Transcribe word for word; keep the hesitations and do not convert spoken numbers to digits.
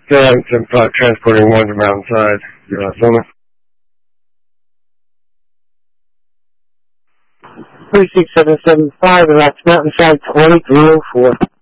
Yeah, I'm uh, transporting one to Mountainside. You're on Summit. three six seven seven five, and that's Mountainside twenty-three oh four.